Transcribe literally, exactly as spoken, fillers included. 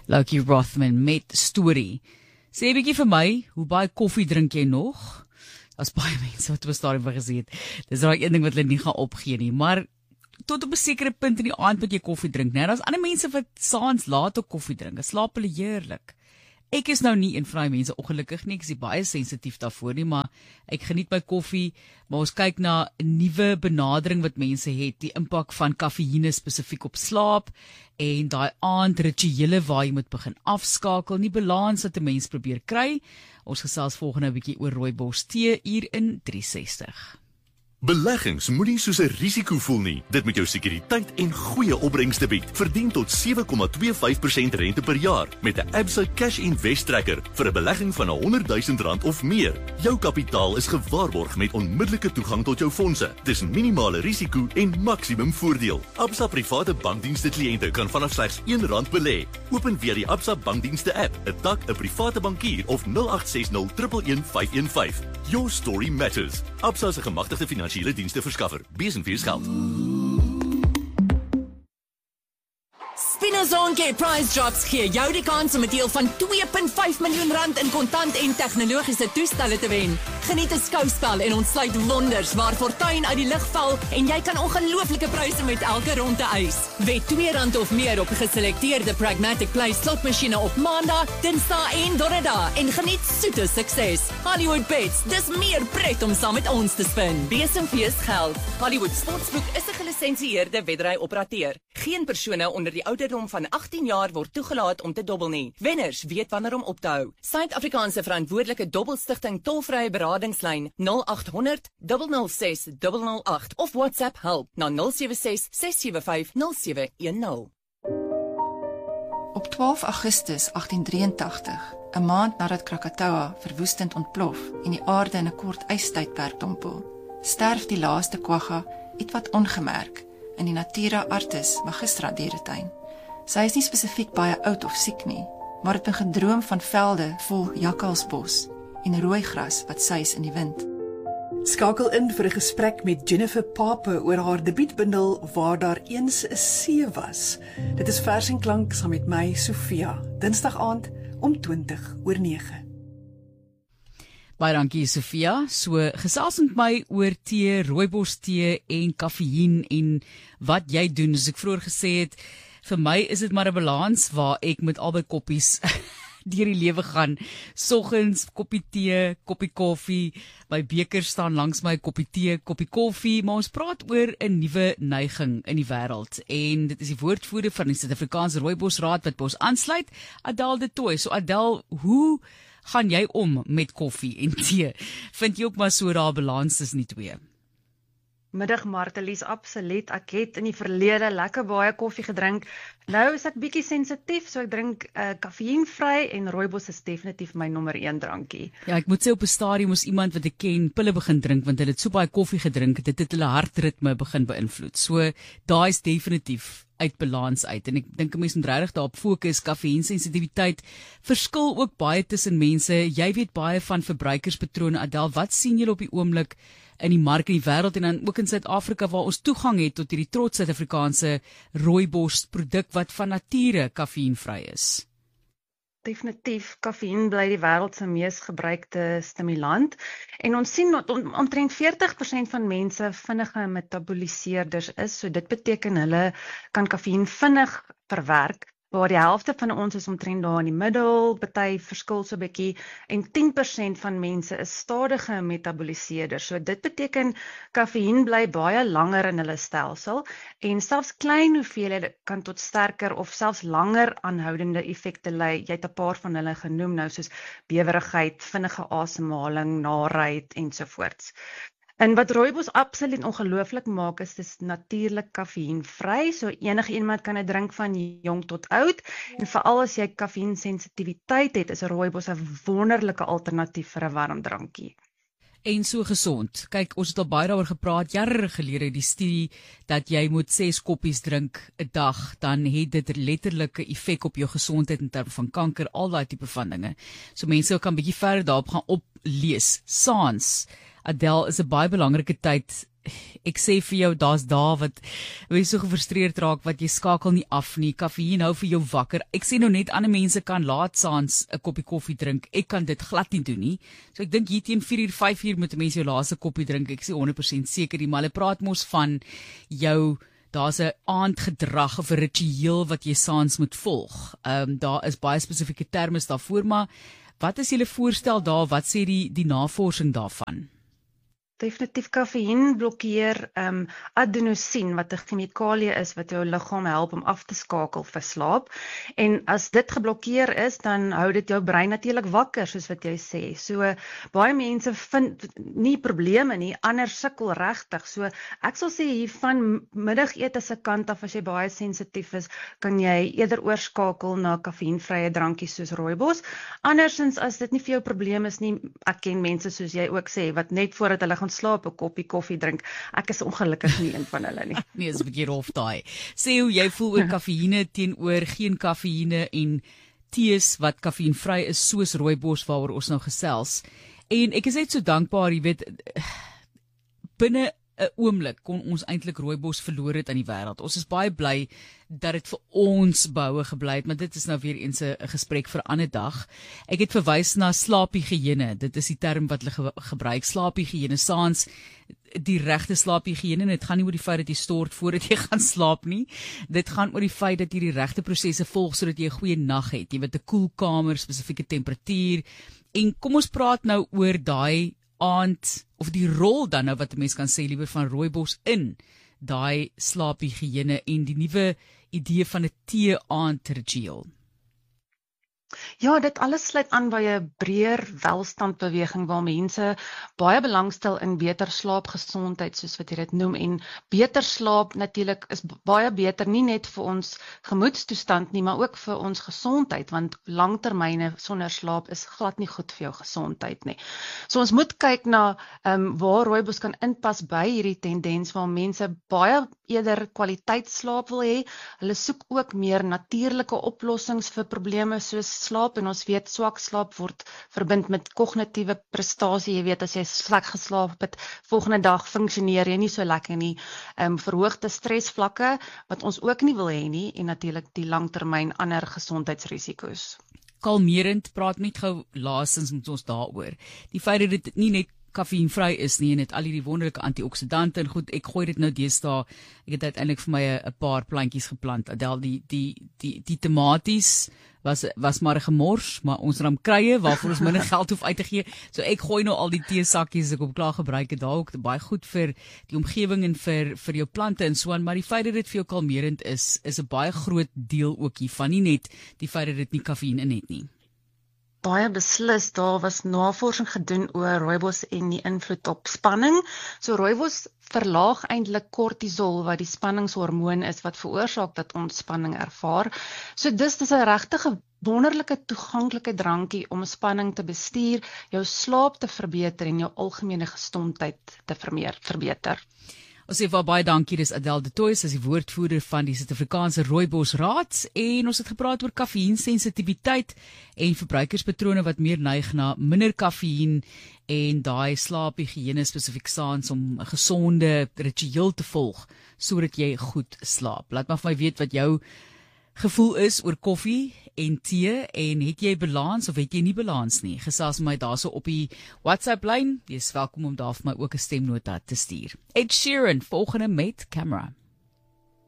Loki Rothman met storie. Sê 'n bietjie vir my, hoe baie koffie drink jy nog? As baie mense wat op 'n stadium gesê het, dis daai een ding wat hulle nie gaan opgee nie, maar tot op 'n sekere punt in die aand moet jy koffie drink, né? Daar's ander mense wat saans laat ook koffie drink. Hulle slaap hulle heerlik. Ek is nou nie een van daai mense, ongelukkig nie, ek is baie sensitief daarvoor nie, maar ek geniet my koffie, maar ons kyk na 'n nuwe benadering wat mense het, die impak van kafeïne spesifiek op slaap, en daai aandrituele waar jy moet begin afskakel, nie balans wat 'n mens probeer kry. Ons gesels volgende 'n bietjie oor rooibos tee hier in drie sestig. Beleggings moenie soos 'n risiko voel nie. Dit moet jou sekuriteit en goeie opbrengste bied. Verdien tot sewe komma twee vyf persent rente per jaar met 'n Absa Cash Invest Tracker vir 'n belegging van honderd duisend rand of meer. Jou kapitaal is gewaarborg met onmiddellike toegang tot jou fondse. Dis minimale risiko en maksimum voordeel. Absa private bankdienste kliënte kan vanaf slegs een rand belê. Open via die Absa bankdienste app, 'n tak, 'n private bankier of nul agt ses nul een een een vyf een vyf. Your story matters. Absa is 'n gemagtigde finansiële dienste verskaffer. Bees en vier geld. Spinnazone Care Prize Drops gee jou die kans om 'n deel van twee komma vyf miljoen rand in kontant en tegnologiese toestelle te wen. Geniet 'n skouspel en ontsluit wonders waar fortuin uit die lug val en jy kan ongelooflike pryse met elke ronde eis. Wet twee rand of meer op geselekteerde Pragmatic Play slotmasjiene op Maandag, Dinsdag en Donderdag en geniet soete sukses. Hollywood Bets, dis meer pret om saam met ons te spin. Bees en fees geld. Hollywood Sportsbook is 'n gelisensieerde wedry-operateur. Geen persone onder die ouderdom van agttien jaar word toegelaat om te dobbel nie. Wenners weet wanneer om op te hou. Suid-Afrikaanse verantwoordelike dobbelstigting tolvrye beradingslyn nul agt honderd nul nul ses nul nul agt of WhatsApp help na nul sewe ses ses sewe vyf nul sewe een nul. Op twaalf Augustus agtien drieëntagtig, 'n maand nadat Krakatoa verwoestend ontplof en die aarde in 'n kort ystydperk dompel, sterf die laaste quagga ietwat ongemerk in die Natura Artis Magistra dieretuin. Sy is nie spesifiek baie oud of siek nie, maar het 'n gedroom van velde vol jakkalsbos en rooi gras wat suis in die wind. Skakel in vir 'n gesprek met Jennifer Pape oor haar debuutbundel Waar daar eens 'n see was. Dit is Vers en Klank saam met my, Sofia, Dinsdag aand om twintig oor nege. Baie dankie Sofia. So gesels met my oor tee, rooibos tee en kafeïen en wat jy doen. Soos ek vroeër gesê het, vir my is dit maar 'n balans waar ek met albei koppies deur die lewe gaan. Soggens koppie tee, koppie koffie, my beker staan langs my, koppie tee, koppie koffie, maar ons praat oor 'n nuwe neiging in die wêreld en dit is die woordvoerder van die Suid-Afrikaanse Rooibosraad wat by ons aansluit, Adel de Tooy. So Adel, hoe gaan jy om met koffie en tee? Vind jy ook maar so daar balans tussen die twee? Middag Martelies, absoluut. Ek het in die verlede lekker baie koffie gedrink. Nou is ek bietjie sensitief, so ek drink uh, kafeïnvry en rooibos is definitief my nommer een drankie. Ja, ek moet sê op 'n stadium moes iemand wat ek ken pille begin drink want hulle het so baie koffie gedrink, dit het hulle hartritme begin beïnvloed. So daai is definitief uit balans uit en ek dink 'n mens moet regtig daarop fokus. Kafeïnsensitiwiteit verskil ook baie tussen mense. Jy weet baie van verbruikerspatrone. Adel, wat sien julle op die oomblik in die mark in die wêreld en dan ook in Suid-Afrika waar ons toegang het tot hierdie trots Suid-Afrikaanse rooibos produk wat van nature kafeïnvry is? Definitief, kafeïn bly die wêreld se mees gebruikte stimulant en ons sien dat omtrent veertig persent van mense vinnige metaboliseerders is, so dit beteken hulle kan kafeïn vinnig verwerk, waar die helfte van ons is omtrent daar in die middel, party verskil so 'n bietjie, en tien persent van mense is stadige metaboliseerders. So dit beteken kafeïn bly baie langer in hulle stelsel en selfs klein hoeveelhede kan tot sterker of selfs langer aanhoudende effekte lei. Jy het 'n paar van hulle genoem nou, soos bewerigheid, vinnige asemhaling, naarheid ensovoorts. En wat rooibos absoluut ongelooflik maak, is dis natuurlik kafeïnvry, so enige iemand kan dit drink van jong tot oud, en veral as jy kafeïnsensitiwiteit het, is rooibos 'n wonderlike alternatief vir 'n warm drankie. En so gesond. Kyk, ons het al baie daaroor gepraat, jare gelede, die studie dat jy moet ses koppies drink 'n dag, dan het dit letterlik 'n effek op jou gesondheid in terme van kanker, al daai tipe van dinge. So mense kan bietjie verder daarop gaan oplees. Saans, Adel, is 'n baie belangrike tyd ek sê vir jou, daar's daar wat jy so gefrustreerd raak, wat jy skakel nie af nie, kafeïen hou vir jou wakker. Ek sê nou net, ander mense kan laat saans 'n koppie koffie drink, ek kan dit glad nie doen nie. So ek dink hier teen vier uur, vyf uur moet 'n mens jou laaste koppie drink, ek sê honderd persent seker nie, maar hulle praat mos van jou, daar's 'n aandgedrag of 'n ritueel wat jy saans moet volg. Ehm um, daar is baie spesifieke terme daarvoor, maar wat is julle voorstel daar, wat sê die, die navorsing daarvan? Definitief kafeïen blokkeer um, adenosien, wat 'n chemikalie is wat jou liggaam help om af te skakel vir slaap. En as dit geblokkeer is, dan hou dit jou brein natuurlik wakker, soos wat jy sê. So baie mense vind nie probleme nie, ander sukkel regtig. So ek sal sê hier van middagete se kant af, as jy baie sensitief is, kan jy eerder oorskakel na kafeïenvrye drankies soos rooibos. Andersins, as dit nie vir jou probleem is nie, ek ken mense soos jy ook sê, wat net voordat hulle gaan slaap 'n koppie koffie drink. Ek is ongelukkig nie een van hulle nie. Nee, is 'n bietjie rof daai. Sê hoe jy voel oor kafeïne teenoor geen kafeïne en tees wat kafeïenvry is, soos rooibos waaroor ons nou gesels. En ek is net so dankbaar, jy weet, binne 'n oomblik kon ons eintlik rooibos verloor het aan die wêreld. Ons is baie bly dat dit vir ons behoue gebly het, maar dit is nou weer eens 'n gesprek vir 'n ander dag. Ek het verwys na slaaphigiëne. Dit is die term wat hulle ge gebruik, slaaphigiëne, saans die regte slaaphigiëne. Dit gaan nie oor die feit dat jy stort voordat jy gaan slaap nie. Dit gaan oor die feit dat jy die regte prosesse volg sodat jy 'n goeie nag het. Jy weet 'n koelkamer, spesifieke temperatuur. En kom ons praat nou oor daai aand, of die rol dan nou wat 'n mens kan sê liewer van rooibos in daai slaaphigiëne en die nuwe idee van 'n tee-aand ritueel. Ja, dit alles sluit aan by 'n breër welstandbeweging waar mense baie belangstel in beter slaapgesondheid, soos wat jy dit noem, en beter slaap natuurlik is baie beter, nie net vir ons gemoedstoestand nie, maar ook vir ons gesondheid, want langtermyne sonder slaap is glad nie goed vir jou gesondheid nie. So ons moet kyk na um, waar rooibos kan inpas by hierdie tendens waar mense baie eerder kwaliteitsslaap wil hê. Hulle soek ook meer natuurlike oplossings vir probleme soos slaap, en ons weet swak slaap word verbind met kognitiewe prestasie. Jy weet, as jy sleg geslaap het, volgende dag funksioneer jy nie so lekker nie. Um, verhoogde stresvlakke wat ons ook nie wil hê nie, en natuurlik die langtermyn ander gesondheidsrisiko's. Kalmerend, praat net gou laasens met ons daaroor. Die feit dat dit nie net kafeïenvry is nie en dit al hierdie wonderlike antioksidante en goed, ek gooi dit nou deesdae. Ek het uiteindelik vir my 'n paar plantjies geplant. Adel, die die die die tomaties was was maar 'n gemors, maar ons ram krye waarvoor ons minder geld hoef uit te gee. So ek gooi nou al die teesakkies ek op klaar gebruik het daar ook, baie goed vir die omgewing en vir vir jou plante en so aan, maar die feit dat dit vir jou kalmerend is, is 'n baie groot deel ook hiervan, nie net die feit dat dit nie kafeïen in het nie. Baie beslis, daar was navorsing gedoen oor rooibos en die invloed op spanning. So rooibos verlaag eintlik kortisol, wat die spanningshormoon is wat veroorsaak dat ons spanning ervaar. So dis dis 'n regtige wonderlike toeganklike drankie om spanning te bestuur, jou slaap te verbeter en jou algemene gesondheid te vermeer, verbeter. Ons sê vir baie dankie, dis Adel de Tooy, as die woordvoerder van die Suid-Afrikaanse Rooibos Raad, en ons het gepraat oor kafeïensensitiwiteit en verbruikerspatrone wat meer neig na minder kafeïen en daai slaaphigiëne spesifiek saans om 'n gesonde ritueel te volg sodat jy goed slaap. Laat maar vir my weet wat jou gevoel is oor koffie en tee, en het jy balans of het jy nie balans nie? Gesels met my daarso op die WhatsApp lyn. Jy is welkom om daar vir my ook 'n stemnota te stuur. Ed Sheeran volgende met Camera.